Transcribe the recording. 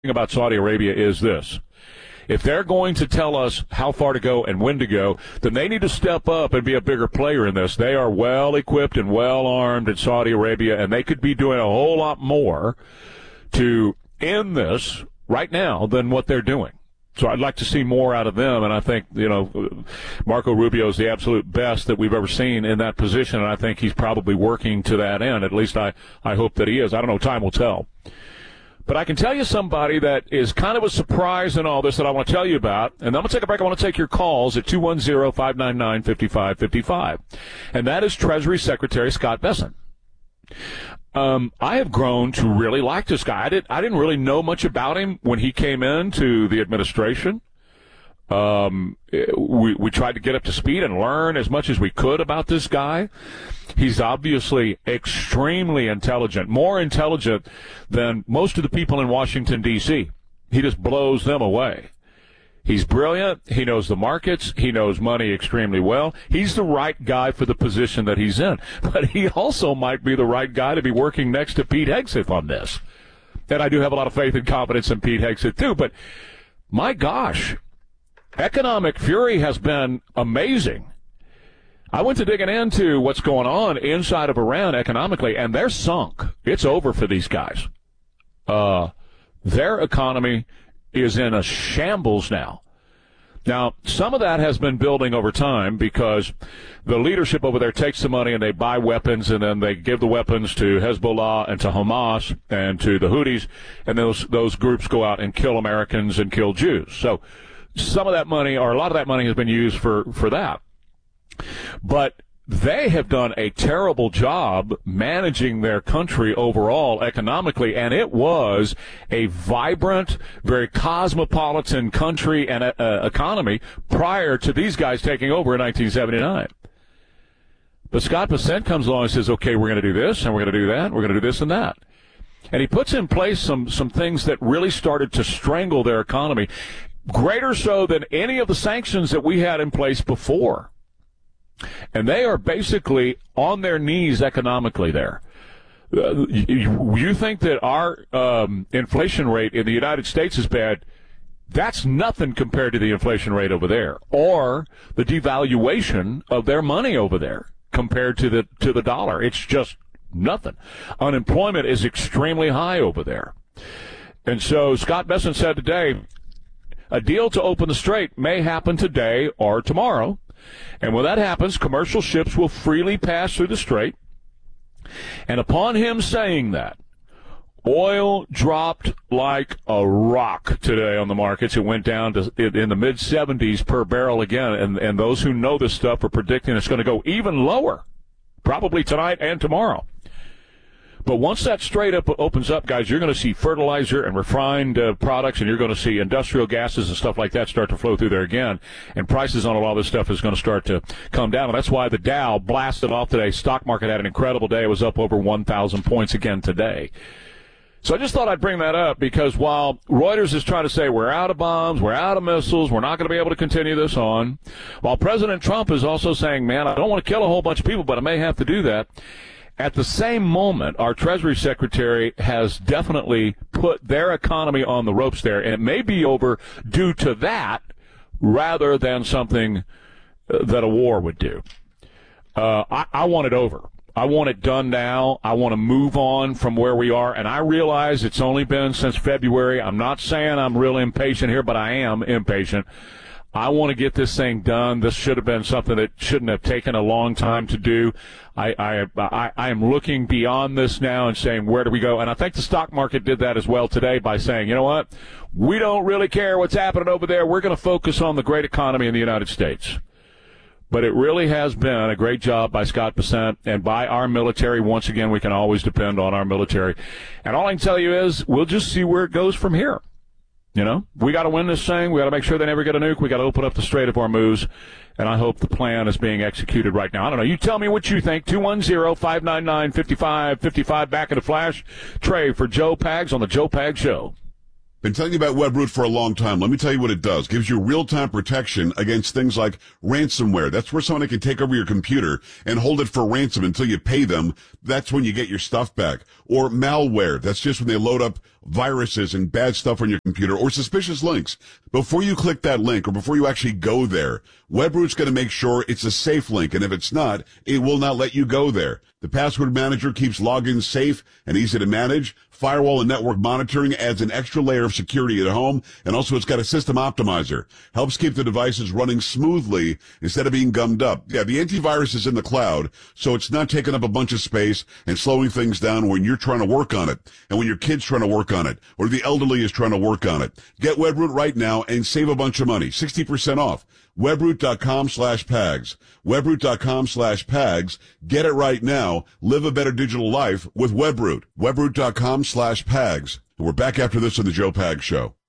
about Saudi Arabia is this. If they're going to tell us how far to go and when to go, then they need to step up and be a bigger player in this. They are well equipped and well armed in Saudi Arabia, and they could be doing a whole lot more to end this right now than what they're doing. So I'd like to see more out of them, and I think, Marco Rubio is the absolute best that we've ever seen in that position, and I think he's probably working to that end. At least I hope that he is. I don't know. Time will tell. But I can tell you somebody that is kind of a surprise in all this that I want to tell you about. And then I'm going to take a break. I want to take your calls at 210-599-5555. And that is Treasury Secretary Scott Bessent. I have grown to really like this guy. I didn't really know much about him when he came into the administration. We tried to get up to speed and learn as much as we could about this guy. He's obviously extremely intelligent, more intelligent than most of the people in Washington, D.C. He just blows them away. He's brilliant. He knows the markets. He knows money extremely well. He's the right guy for the position that he's in. But he also might be the right guy to be working next to Pete Hegseth on this. And I do have a lot of faith and confidence in Pete Hegseth, too. But, my gosh, economic fury has been amazing. I went to digging into what's going on inside of Iran economically, and they're sunk. It's over for these guys. Their economy is in a shambles now. Now, some of that has been building over time because the leadership over there takes the money and they buy weapons, and then they give the weapons to Hezbollah and to Hamas and to the Houthis, and those groups go out and kill Americans and kill Jews. So some of that money, or a lot of that money, has been used for that. But they have done a terrible job managing their country overall economically, and it was a vibrant, very cosmopolitan country and economy prior to these guys taking over in 1979. But Scott Bessent comes along and says, okay, we're going to do this, and we're going to do that, and we're going to do this and that. And he puts in place some things that really started to strangle their economy, greater so than any of the sanctions that we had in place before. And they are basically on their knees economically there. You think that our inflation rate in the United States is bad? That's nothing compared to the inflation rate over there, or the devaluation of their money over there compared to the dollar. It's just nothing. Unemployment is extremely high over there. And so Scott Bessent said today, a deal to open the strait may happen today or tomorrow. And when that happens, commercial ships will freely pass through the strait. And upon him saying that, oil dropped like a rock today on the markets. It went down to in the mid-70s per barrel again. And those who know this stuff are predicting it's going to go even lower, probably tonight and tomorrow. But once that strait opens up, guys, you're going to see fertilizer and refined products, and you're going to see industrial gases and stuff like that start to flow through there again. And prices on a lot of this stuff is going to start to come down. And that's why the Dow blasted off today. Stock market had an incredible day. It was up over 1,000 points again today. So I just thought I'd bring that up because while Reuters is trying to say we're out of bombs, we're out of missiles, we're not going to be able to continue this on, while President Trump is also saying, man, I don't want to kill a whole bunch of people, but I may have to do that. At the same moment, our Treasury Secretary has definitely put their economy on the ropes there, and it may be over due to that rather than something that a war would do. I want it over. I want it done now. I want to move on from where we are, and I realize it's only been since February. I'm not saying I'm real impatient here, but I am impatient. I want to get this thing done. This should have been something that shouldn't have taken a long time to do. I am looking beyond this now and saying, where do we go? And I think the stock market did that as well today by saying, you know what? We don't really care what's happening over there. We're going to focus on the great economy in the United States. But it really has been a great job by Scott Bessent and by our military. Once again, we can always depend on our military. And all I can tell you is we'll just see where it goes from here. You know, we got to win this thing. We got to make sure they never get a nuke. We got to open up the Strait of Hormuz, and I hope the plan is being executed right now. I don't know. You tell me what you think. 210-599-5555. Back in a flash. Trey for Joe Pags on the Joe Pags Show. Been telling you about WebRoot for a long time. Let me tell you what it does. Gives you real-time protection against things like ransomware. That's where somebody can take over your computer and hold it for ransom until you pay them. That's when you get your stuff back. Or malware. That's just when they load up viruses and bad stuff on your computer or suspicious links. Before you click that link or before you actually go there, WebRoot's going to make sure it's a safe link. And if it's not, it will not let you go there. The password manager keeps logins safe and easy to manage. Firewall and network monitoring adds an extra layer of security at home. And also it's got a system optimizer. Helps keep the devices running smoothly instead of being gummed up. Yeah, the antivirus is in the cloud, so it's not taking up a bunch of space and slowing things down when you're trying to work on it. And when your kid's trying to work on it, or the elderly is trying to work on it. Get WebRoot right now and save a bunch of money. 60% off. WebRoot.com/PAGS. WebRoot.com/PAGS. Get it right now. Live a better digital life with WebRoot. WebRoot.com/PAGS. And we're back after this on the Joe Pags Show.